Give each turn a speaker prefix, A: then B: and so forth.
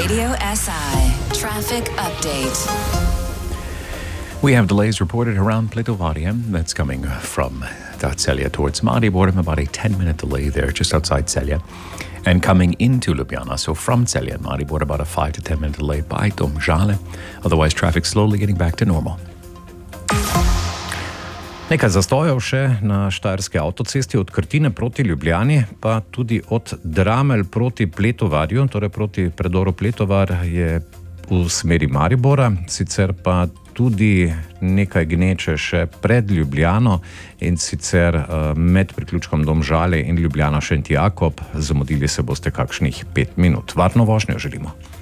A: Radio SI traffic update.
B: We have delays reported around Plitovaniem. That's coming from Celje towards Maribor. About a 10-minute delay there just outside Celje. And coming into Ljubljana, so from Celje and Maribor, about a 5 to 10 minute delay by Domžale. Otherwise, traffic slowly getting back to normal. Nekaj zastojev še na Štajerski avtocesti od Krtine proti Ljubljani, pa tudi od Dramelj proti Pletovarju, torej proti predoru Pletovar je v smeri Maribora, sicer pa tudi nekaj gneče še pred Ljubljano in sicer med priključkom Domžale in Ljubljana Šentjakob. Zamudili se boste kakšnih 5 minut. Varno vožnjo želimo.